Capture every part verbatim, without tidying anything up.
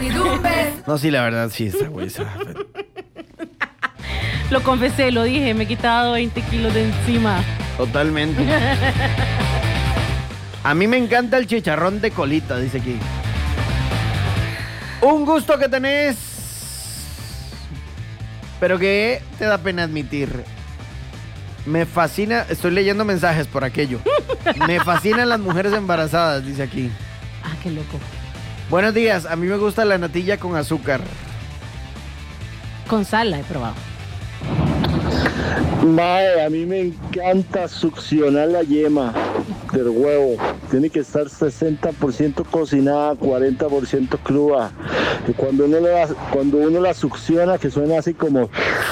No, sí, la verdad, sí, esa güey. esa- Lo confesé, lo dije, me he quitado veinte kilos de encima. Totalmente. A mí me encanta el chicharrón de colita, dice aquí. Un gusto que tenés, pero que te da pena admitir. Me fascina, estoy leyendo mensajes por aquello. Me fascinan las mujeres embarazadas, dice aquí. Ah, qué loco. Buenos días, a mí me gusta la natilla con azúcar. Con sal la he probado. Mae, a mí me encanta succionar la yema del huevo. Tiene que estar sesenta por ciento cocinada, cuarenta por ciento cruda. Y cuando uno, la, cuando uno la succiona, que suena así como...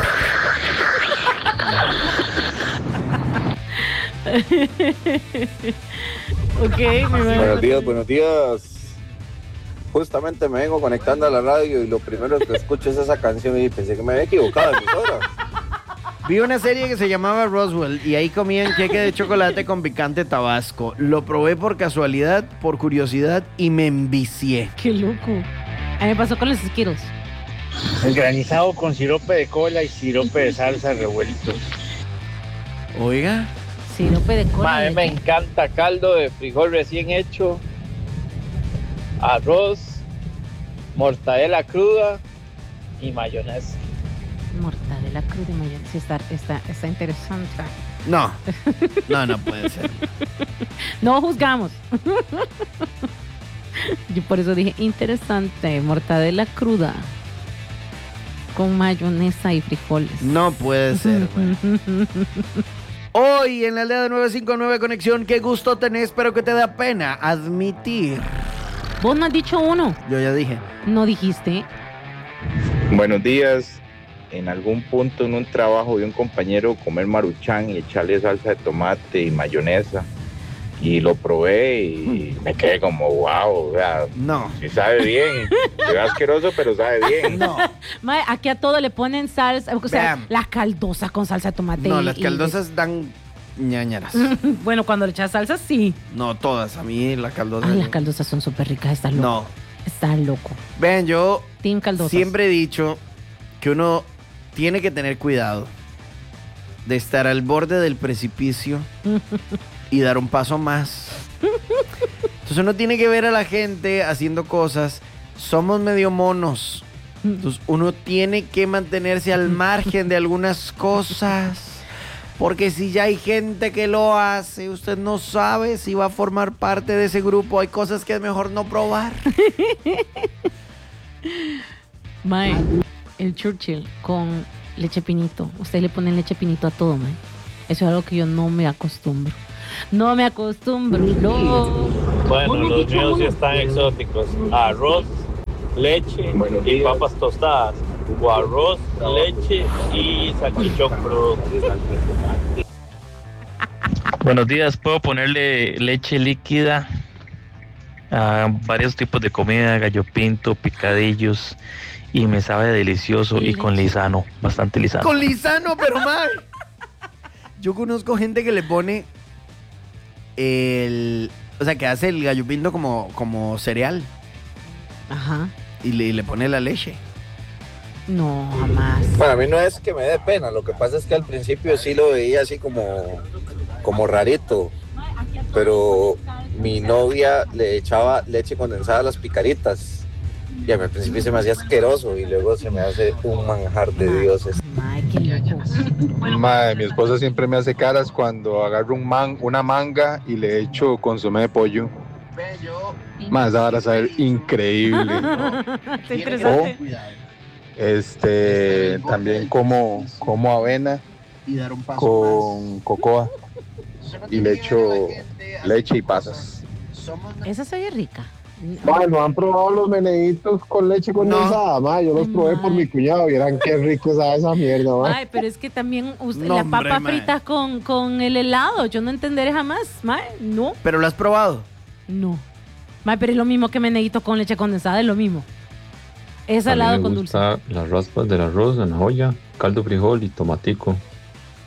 Ok, mi Buenos días, buenos días. Justamente me vengo conectando a la radio y lo primero que escucho es esa canción y pensé que me había equivocado de emisora. Vi una serie que se llamaba Roswell y ahí comían queque de chocolate con picante tabasco. Lo probé por casualidad, por curiosidad y me envicié. Qué loco. A mí me pasó con los esquiros. El granizado con sirope de cola y sirope de salsa revueltos. Oiga. Sirope de cola. A mí me encanta caldo de frijol recién hecho, arroz, mortadela cruda y mayonesa. Mortadela cruda y mayonesa. Sí, está, está, está interesante. No, no, no puede ser. No juzgamos. Yo por eso dije interesante. Mortadela cruda con mayonesa y frijoles. No puede ser, güey. Hoy en la aldea de nueve cinco nueve Conexión, qué gusto tenés, pero que te da pena admitir. Vos no has dicho uno. Yo ya dije. No dijiste. Buenos días. En algún punto en un trabajo vi un compañero comer maruchan y echarle salsa de tomate y mayonesa. Y lo probé y me quedé como wow, o sea, no. Sí sabe bien. Se ve asqueroso, pero sabe bien. No. Mae, aquí a todo le ponen salsa, o sea, Vean. las caldosas con salsa de tomate. No, y- las y- caldosas dan ñañaras. Bueno, cuando le echas salsa, sí. No, todas. A mí las caldosas. Ay, las caldosas son súper ricas, estás loco. No. Estás loco. Vean, yo Team caldosas. siempre he dicho que uno tiene que tener cuidado de estar al borde del precipicio y dar un paso más. Entonces uno tiene que ver a la gente haciendo cosas. Somos medio monos. Entonces uno tiene que mantenerse al margen de algunas cosas. Porque si ya hay gente que lo hace, usted no sabe si va a formar parte de ese grupo. Hay cosas que es mejor no probar. Mae, el Churchill con leche pinito. Usted le pone leche pinito a todo, mae. Eso es algo que yo no me acostumbro. No me acostumbro, no. Bueno, los míos sí están exóticos. Arroz, leche y papas tostadas. O arroz, leche y salchichón crudo. Buenos días, puedo ponerle leche líquida a varios tipos de comida, gallo pinto, picadillos, y me sabe delicioso y con lisano, bastante lisano. Con lisano, pero mal. Yo conozco gente que le pone el... O sea, que hace el gallo pinto como, como cereal. Ajá. Y le, y le pone la leche. No, jamás. Bueno, a mí no es que me dé pena, lo que pasa es que al principio sí lo veía así como, como rarito, pero mi novia le echaba leche condensada a las picaritas y a mí al principio se me hacía asqueroso y luego se me hace un manjar de dioses. Ay, qué loco. Madre, mi esposa siempre me hace caras cuando agarro un man, una manga y le echo consomé de pollo. Más esa vara saber increíble. Está interesante. Este, también como, como avena con cocoa y le echo leche y pasas. Esa se ve rica. Bueno, ¿han probado los meneditos con leche condensada? Ma, yo los probé por mi cuñado, vieran qué rico sabe esa mierda, ma. Ay, pero es que también usted, No, la hombre, papa mae. frita con, con el helado, yo no entenderé jamás, mae, no, ¿Pero lo has probado? no. Mae, pero es lo mismo que meneguito con leche condensada, es lo mismo. Es A mí salado me con dulce. gusta las raspas del arroz en la olla, caldo frijol y tomatico.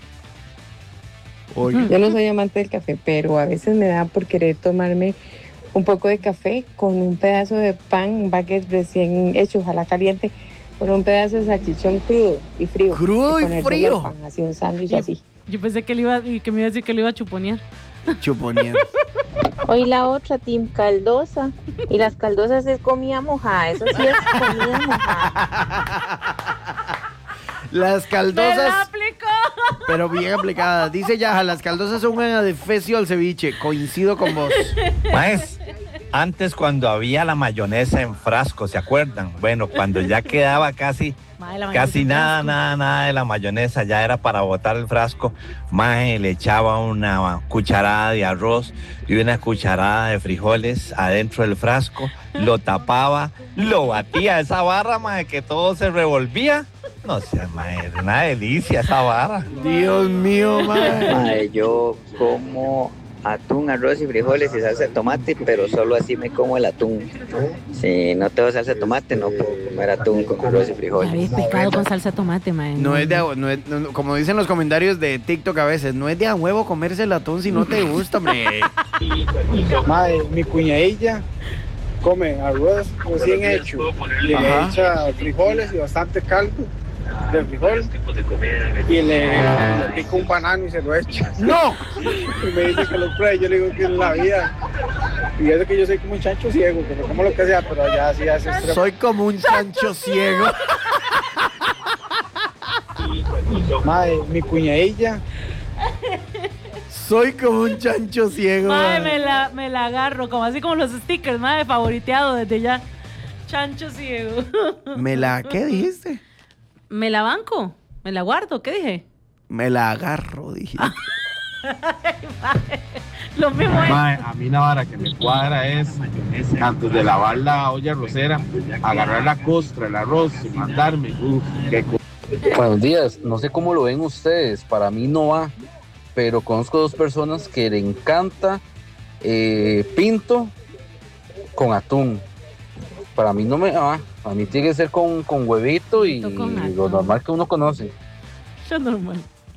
Oye. Yo no soy amante del café, pero a veces me da por querer tomarme un poco de café con un pedazo de pan, un baguette recién hecho, ojalá caliente, con un pedazo de salchichón crudo y frío. Crudo y, y frío. Pan, así un sándwich así. Yo pensé que, le iba, que me iba a decir que le iba a chuponear. Chuponear. Hoy la otra, Team Caldosa. Y las caldosas es comida mojada. Eso sí es comida mojada. Las caldosas. ¡Me la aplicó! Pero bien aplicadas. Dice Yaja, las caldosas son un adefesio al ceviche. Coincido con vos. Maes, antes cuando había la mayonesa en frasco, ¿se acuerdan? Bueno, cuando ya quedaba casi... Casi nada, nada, nada de la mayonesa, ya era para botar el frasco. Mae, le echaba una cucharada de arroz y una cucharada de frijoles adentro del frasco, lo tapaba, lo batía esa barra, mae, que todo se revolvía. No sé, mae, era una delicia esa barra. Dios mío, mae. Mae, yo como atún, arroz y frijoles y salsa de tomate, pero solo así me como el atún. Si no tengo salsa de tomate, no puedo comer atún con arroz y frijoles. Habéis pescado con salsa de tomate, mae. No es de a- no es- no- como dicen los comentarios de TikTok a veces, no es de a huevo comerse el atún si no te gusta, hombre. Madre, mi cuñadilla come arroz recién hecho, le Ajá. echa frijoles y bastante caldo de frijol y le, le pica un banano y se lo echa. ¡No! Y me dice que lo pruebe, yo le digo que es la vida. Y eso que yo soy como un chancho ciego, que me como lo que sea, pero ya sí hace extremo. Soy como un chancho ciego. Madre, mi cuñadilla. Soy como un chancho ciego. Mae, mae. me la, me la agarro, como así como los stickers, mae, favoriteado desde ya. Chancho ciego. ¿Me la qué dijiste? Me la banco, me la guardo, ¿qué dije? Me la agarro, dije. Lo mismo es. Mae, a mí la vara que me cuadra es, antes de lavar la olla arrocera, agarrar la costra, el arroz y mandarme. Uf, qué co- Buenos días, no sé cómo lo ven ustedes, para mí no va, pero conozco dos personas que le encanta eh, pinto con atún. Para mí no me va, a mí tiene que ser con, con huevito y Pinto con atún. lo normal que uno conoce. Yo normal.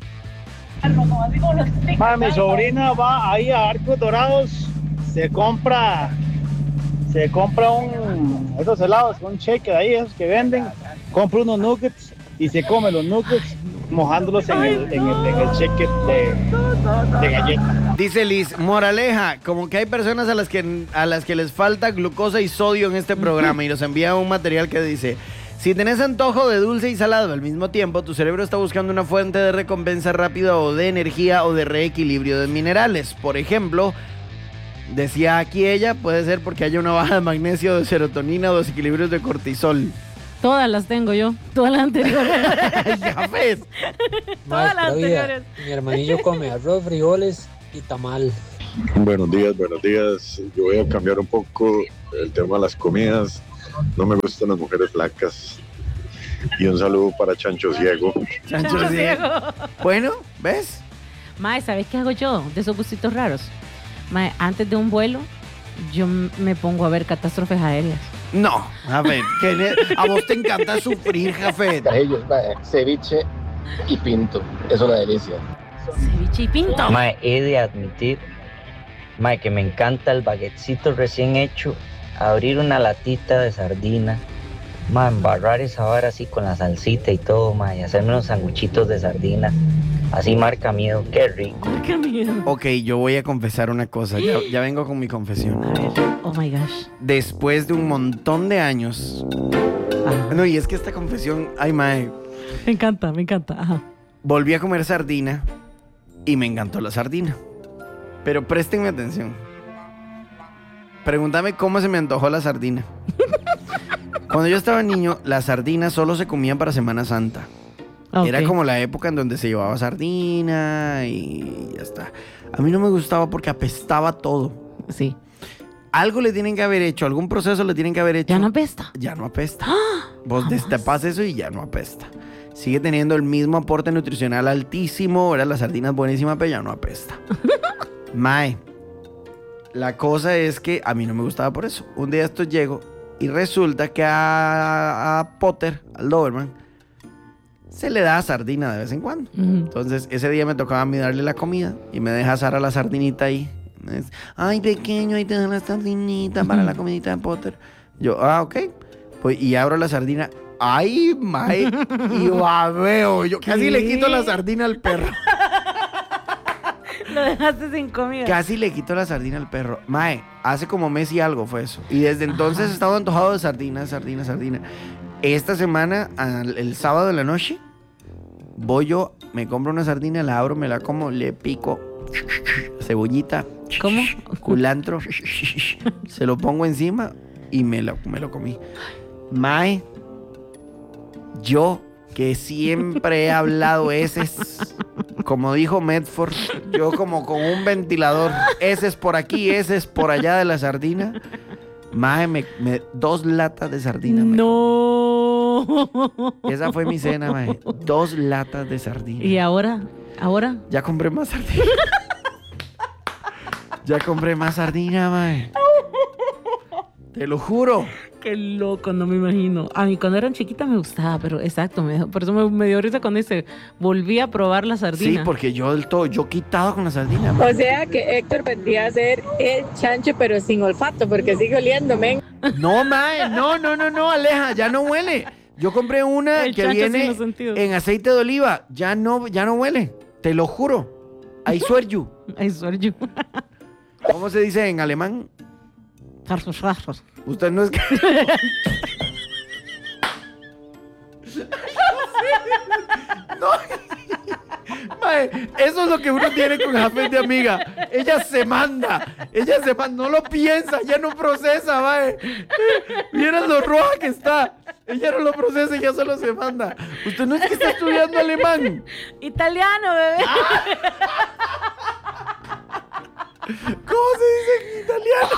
Madre, mi sobrina va ahí a Arcos Dorados, se compra, se compra un, esos helados, un cheque de ahí, esos que venden, compra unos nuggets y se come los nuggets mojándolos en el, en el, en el cheque de, de galleta. Dice Liz, moraleja, como que hay personas a las que a las que les falta glucosa y sodio en este programa y nos envía un material que dice, si tenés antojo de dulce y salado al mismo tiempo, tu cerebro está buscando una fuente de recompensa rápida o de energía o de reequilibrio de minerales. Por ejemplo, decía aquí ella, puede ser porque haya una baja de magnesio, de serotonina o desequilibrios de cortisol. Todas las tengo yo, todas las anteriores. Ya ves. Todas las Maestra Vida, anteriores. mi hermanillo come arroz, frijoles y tamal. Buenos días, buenos días. Yo voy a cambiar un poco el tema de las comidas. No me gustan las mujeres flacas. Y un saludo para Chancho Ciego. Chancho ciego. Bueno, ¿ves? Mae, ¿sabes qué hago yo de esos gustitos raros? Mae, antes de un vuelo, yo m- me pongo a ver catástrofes aéreas. No, a ver, que ne- a vos te encanta sufrir, Jafet. Ellos, ceviche y pinto, eso es la delicia. Ceviche y pinto. Mae, he de admitir, mae, que me encanta el baguetcito recién hecho, abrir una latita de sardina, mae, embarrar esa vara así con la salsita y todo, mae, y hacerme unos sanguchitos de sardina, así marca miedo, qué rico. Qué miedo. Ok, yo voy a confesar una cosa. Ya, ya vengo con mi confesión. Oh my gosh. Después de un montón de años. No, y es que esta confesión, ay, mae. Me encanta, me encanta. Ajá. Volví a comer sardina y me encantó la sardina. Pero préstenme atención. Pregúntame cómo se me antojó la sardina. Cuando yo estaba niño, la sardina solo se comía para Semana Santa. Ok. Era como la época en donde se llevaba sardina y ya está. A mí no me gustaba porque apestaba todo. Sí. Algo le tienen que haber hecho, algún proceso le tienen que haber hecho. ¿Ya no apesta? Ya no apesta. ¡Ah! Vos destapas eso y ya no apesta. Sigue teniendo el mismo aporte nutricional altísimo. Ahora la sardina es buenísima, pero ya no apesta. Mae, la cosa es que a mí no me gustaba por eso. Un día esto llego y resulta que a, a Potter, al Doberman, se le da sardina de vez en cuando. Ujú. Entonces ese día me tocaba a mí darle la comida y me deja Sara la sardinita ahí Es, ay, pequeño, ahí te dan la sardinita para la comidita de Potter. Yo, ah, ok. Pues, y abro la sardina. Ay, mae. Y babeo. Yo casi ¿Qué? le quito la sardina al perro. Lo dejaste sin comida. Casi le quito la sardina al perro. Mae, hace como mes y algo fue eso. Y desde entonces he estado antojado de sardina, sardina, sardina. Esta semana, al- el sábado de la noche, voy yo, me compro una sardina, la abro, me la como, le pico cebollita, ¿Cómo? culantro, se lo pongo encima y me lo, me lo comí. Mae, yo que siempre he hablado eses, como dijo Medford, yo como con un ventilador, eses por aquí, eses por allá de la sardina. Mae, me, me- dos latas de sardina. me No. Esa fue mi cena, mae. Dos latas de sardina. ¿Y ahora? ¿Ahora? Ya compré más sardina. Ya compré más sardina, mae. Te lo juro. Qué loco, no me imagino. A mí cuando era chiquita me gustaba, pero exacto, me, por eso me, me dio risa cuando dice, volví a probar la Sí, sardina. porque yo del todo, yo quitado con la sardina. O sea que Héctor vendría a ser el chancho, pero sin olfato, porque sigue oliendo, men. No, mae, no, no, no, no, Aleja, ya no huele. Yo compré una El que chancho sin viene los sentidos. en aceite de oliva. Ya no, ya no huele. Te lo juro. I swear you. I swear you. ¿Cómo se dice en alemán? Usted no es que... No. Mae, eso es lo que uno tiene con Jafet de amiga. Ella se manda. Ella se manda. No lo piensa. Ya no procesa, mae. Miren lo roja que está. Ella no lo procesa y ya solo se manda. Usted no es que está estudiando alemán. Italiano, bebé. ¿Cómo se dice en italiano?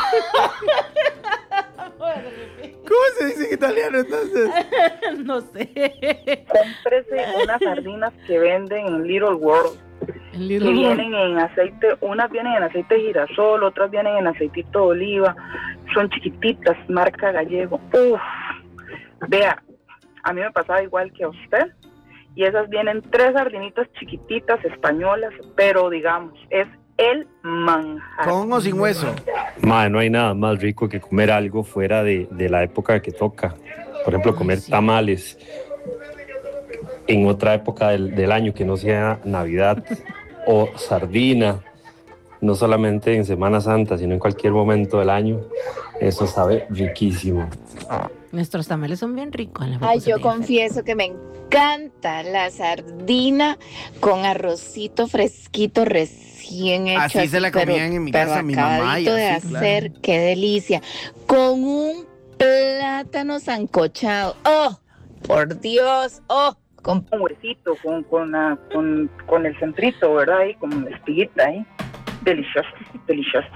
¿Cómo se dice en italiano entonces? No sé. Cómprese unas sardinas que venden en Little World. En que vienen en aceite, unas vienen en aceite de girasol, otras vienen en aceitito de oliva, son chiquititas, marca Gallego. Uf, vea, a mí me pasaba igual que a usted, y esas vienen tres sardinitas chiquititas españolas, pero digamos, es el manjar. ¿Con o sin hueso? Madre, no hay nada más rico que comer algo fuera de, de la época que toca. Por ejemplo, comer tamales en otra época del, del año que no sea Navidad, o sardina, no solamente en Semana Santa, sino en cualquier momento del año. Eso sabe riquísimo. Nuestros tamales son bien ricos. La Ay, verdad, yo son bien confieso que me encanta la sardina con arrocito fresquito recién hecho. Así se la comían pero- en mi pero casa, mi mamá, y acabadito de así, claro. hacer, qué delicia. Con un plátano sancochado. ¡Oh! Por Dios, ¡oh! Con un huesito, con, con, la- con, con el centrito, ¿verdad? Y con la espiguita ahí. Delicioso, delicioso.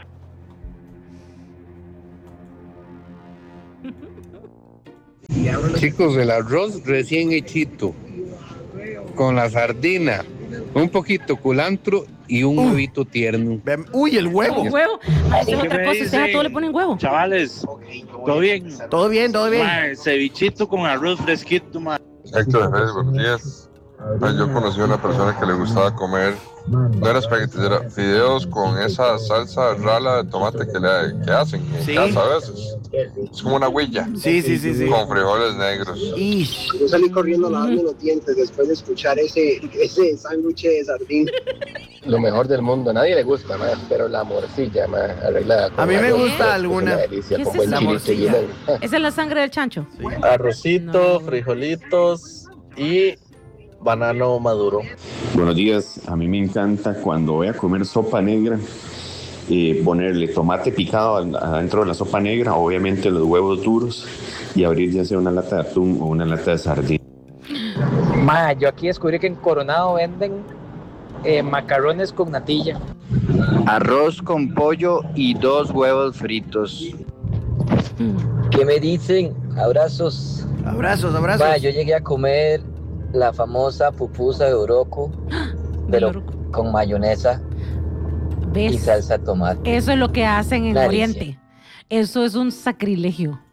Chicos, el arroz recién hechito, con la sardina, un poquito culantro y un huevito tierno. Uy, el huevo. ¿El huevo? Esa es ¿Qué otra me cosa, ustedes a dicen? todo le ponen huevo. Chavales, ¿todo bien? Todo bien, todo bien. Mae, cevichito con arroz fresquito, mae. Héctor, Jerez, buenos días. Pues yo conocí a una persona que le gustaba comer, no era espaguetis, era fideos con esa salsa rala de tomate que, le, que hacen en Sí. casa a veces. Es como una huilla. Sí, sí, sí, sí. Con frijoles negros. Yo salí corriendo a lavarme los dientes después de escuchar ese, ese sándwich de sardín. Lo mejor del mundo, a nadie le gusta más, pero la morcilla más arreglada. con A mí me arroz, gusta es alguna. una delicia, ¿Qué con es buen eso? chile La y limón. Esa es la sangre del chancho. Arrocito, frijolitos y banano maduro. Buenos días, a mí me encanta cuando voy a comer sopa negra, eh, ponerle tomate picado al- adentro de la sopa negra, obviamente los huevos duros, y abrir ya sea una lata de atún o una lata de sardina. Ma, yo aquí descubrí que en Coronado venden eh, macarrones con natilla. Arroz con pollo y dos huevos fritos. ¿Qué me dicen? Abrazos. Abrazos, abrazos. Ma, yo llegué a comer la famosa pupusa de Oroco, pero con mayonesa ¿Ves? y salsa de tomate. Eso es lo que hacen en Una Oriente. delicia. Eso es un sacrilegio.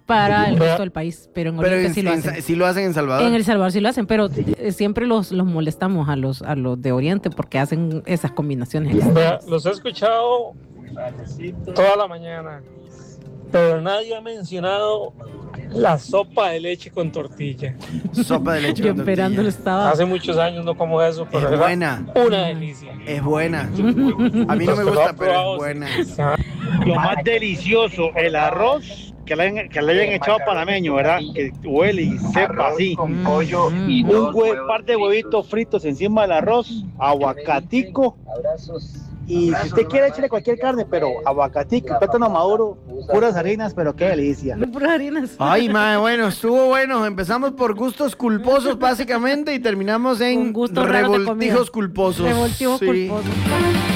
para el resto del país, pero en Pero Olimpia en- sí lo en- hacen. sí lo hacen en Salvador. En El Salvador sí lo hacen, pero eh, siempre los, los molestamos a los, a los de Oriente porque hacen esas combinaciones. Vea, los he escuchado toda la mañana, pero nadie ha mencionado la sopa de leche con tortilla. Sopa de leche Yo con esperándolo tortilla. estaba. Hace muchos años no como eso, pero Es era buena. una delicia. Es buena. A mí no me gusta, pero es buena. Lo más delicioso, el arroz que le, hayan- que le hayan echado panameño, ¿verdad? Que huele y sepa así. con pollo y Un dos hue- huevos par de huevitos fritos encima del arroz, aguacatico. Y si usted quiere echarle cualquier carne, pero aguacatico, plátano maduro, puras harinas, pero qué delicia. Puras harinas. Ay, mae, bueno, estuvo bueno. Empezamos por gustos culposos, básicamente, y terminamos en gustos raros de comida. revoltijos culposos. Revoltijos Sí. culposos.